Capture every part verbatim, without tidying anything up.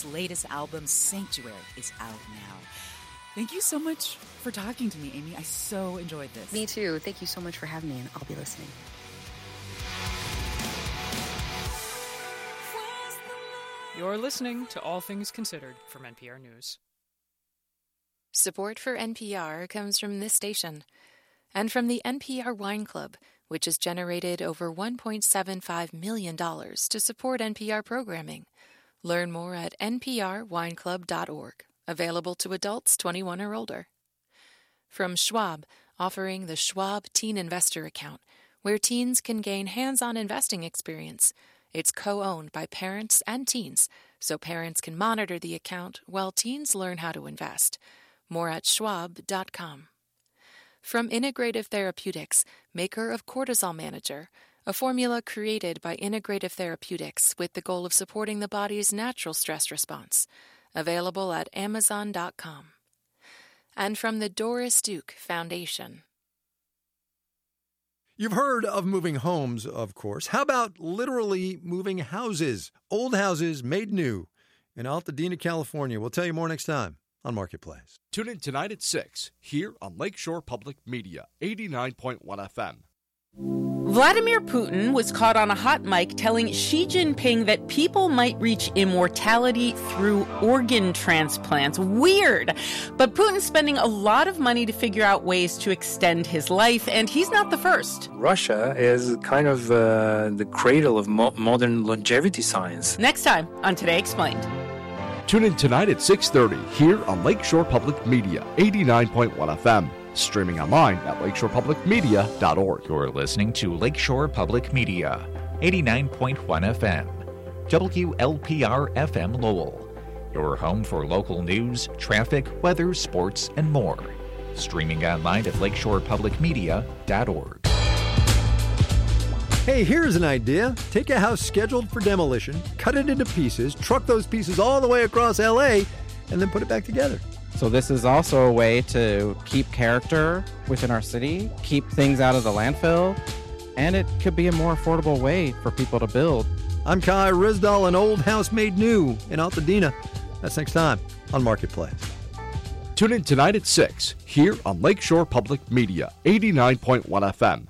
Schwab's latest album, Sanctuary, is out now. Thank you so much for talking to me, Amy. I so enjoyed this. Me too. Thank you so much for having me, and I'll be listening. You're listening to All Things Considered from N P R News. Support for N P R comes from this station and from the N P R Wine Club, which has generated over one point seven five million dollars to support N P R programming. Learn more at n p r wine club dot org. Available to adults twenty-one or older. From Schwab, offering the Schwab Teen Investor Account, where teens can gain hands-on investing experience. It's co-owned by parents and teens, so parents can monitor the account while teens learn how to invest. More at schwab dot com. From Integrative Therapeutics, maker of Cortisol Manager, a formula created by Integrative Therapeutics with the goal of supporting the body's natural stress response. Available at amazon dot com. And from the Doris Duke Foundation. You've heard of moving homes, of course. How about literally moving houses? Old houses made new in Altadena, California. We'll tell you more next time on Marketplace. Tune in tonight at six here on Lakeshore Public Media, eighty-nine point one F M. Vladimir Putin was caught on a hot mic telling Xi Jinping that people might reach immortality through organ transplants. Weird. But Putin's spending a lot of money to figure out ways to extend his life, and he's not the first. Russia is kind of uh, the cradle of mo- modern longevity science. Next time on Today Explained. Tune in tonight at six thirty here on Lakeshore Public Media, eighty-nine point one F M. Streaming online at lakeshore public media dot org. You're listening to Lakeshore Public Media, eighty-nine point one F M, W L P R F M Lowell. Your home for local news, traffic, weather, sports, and more. Streaming online at lakeshore public media dot org. Hey, here's an idea. Take a house scheduled for demolition, cut it into pieces, truck those pieces all the way across L A, and then put it back together. So this is also a way to keep character within our city, keep things out of the landfill, and it could be a more affordable way for people to build. I'm Kai Rizdal, an old house made new in Altadena. That's next time on Marketplace. Tune in tonight at six here on Lakeshore Public Media, eighty-nine point one F M.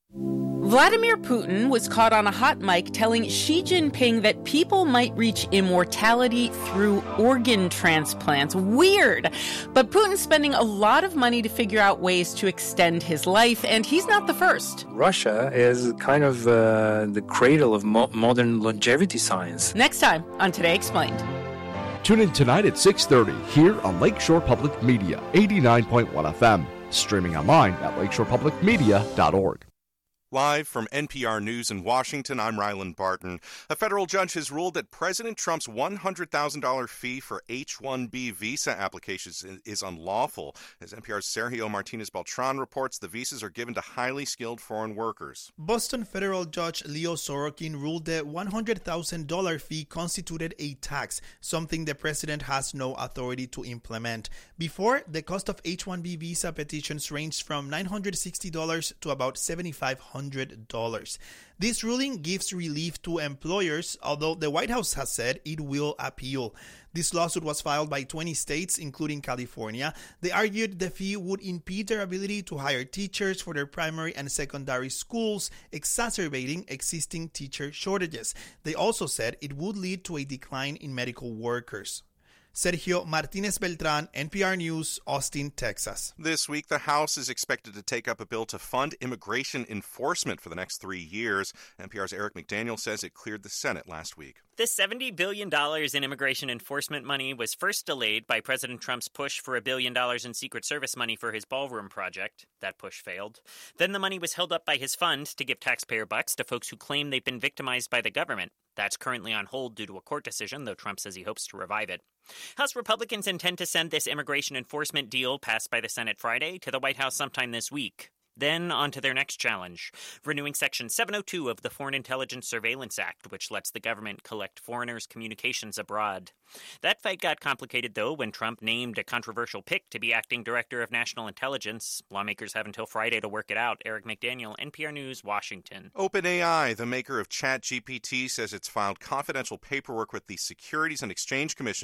Vladimir Putin was caught on a hot mic telling Xi Jinping that people might reach immortality through organ transplants. Weird. But Putin's spending a lot of money to figure out ways to extend his life, and he's not the first. Russia is kind of uh, the cradle of mo- modern longevity science. Next time on Today Explained. Tune in tonight at six thirty here on Lakeshore Public Media, eighty-nine point one F M. Streaming online at lakeshore public media dot org. Live from N P R News in Washington, I'm Ryland Barton. A federal judge has ruled that President Trump's one hundred thousand dollars fee for H one B visa applications is unlawful. As N P R's Sergio Martinez-Beltran reports, the visas are given to highly skilled foreign workers. Boston federal judge Leo Sorokin ruled the one hundred thousand dollars fee constituted a tax, something the president has no authority to implement. Before, the cost of H one B visa petitions ranged from nine hundred sixty dollars to about seven thousand five hundred dollars. This ruling gives relief to employers, although the White House has said it will appeal. This lawsuit was filed by twenty states, including California. They argued the fee would impede their ability to hire teachers for their primary and secondary schools, exacerbating existing teacher shortages. They also said it would lead to a decline in medical workers. Sergio Martinez-Beltran, N P R News, Austin, Texas. This week, the House is expected to take up a bill to fund immigration enforcement for the next three years. N P R's Eric McDaniel says it cleared the Senate last week. This seventy billion dollars in immigration enforcement money was first delayed by President Trump's push for a billion dollars in Secret Service money for his ballroom project. That push failed. Then the money was held up by his fund to give taxpayer bucks to folks who claim they've been victimized by the government. That's currently on hold due to a court decision, though Trump says he hopes to revive it. House Republicans intend to send this immigration enforcement deal passed by the Senate Friday to the White House sometime this week. Then on to their next challenge, renewing Section seven oh two of the Foreign Intelligence Surveillance Act, which lets the government collect foreigners' communications abroad. That fight got complicated, though, when Trump named a controversial pick to be acting director of national intelligence. Lawmakers have until Friday to work it out. Eric McDaniel, N P R News, Washington. OpenAI, the maker of ChatGPT, says it's filed confidential paperwork with the Securities and Exchange Commission